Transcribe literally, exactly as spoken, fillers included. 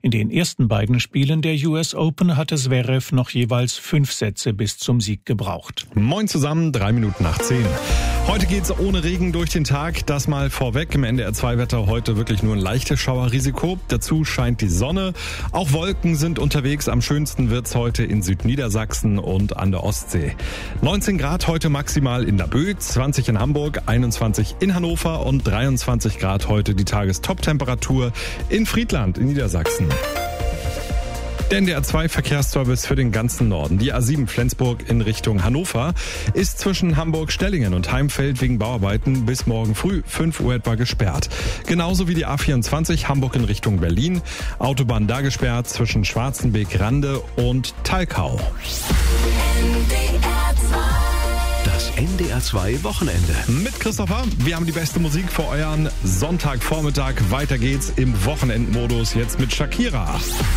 In den ersten beiden Spielen der U S Open hatte Zverev noch jeweils fünf Sätze bis zum Sieg gebraucht. Moin zusammen, drei Minuten nach zehn. Heute geht's ohne Regen durch den Tag. Das mal vorweg. Im N D R zwei Wetter heute wirklich nur ein leichtes Schauerrisiko. Dazu scheint die Sonne. Auch Wolken sind unterwegs. Am schönsten wird's heute in Südniedersachsen und an der Ostsee. neunzehn Grad heute maximal in Laboe, zwanzig in Hamburg, einundzwanzig in Hannover und dreiundzwanzig Grad heute die Tagestop-Temperatur in Friedland in Niedersachsen. Der N D R zwei Verkehrsservice für den ganzen Norden. Die A sieben Flensburg in Richtung Hannover ist zwischen Hamburg-Stellingen und Heimfeld wegen Bauarbeiten bis morgen früh fünf Uhr etwa gesperrt. Genauso wie die A vierundzwanzig Hamburg in Richtung Berlin. Autobahn da gesperrt zwischen Schwarzenbeek-Rande und Talkau. Das N D R zwei Wochenende. Mit Christopher. Wir haben die beste Musik für euren Sonntagvormittag. Weiter geht's im Wochenendmodus jetzt mit Shakira.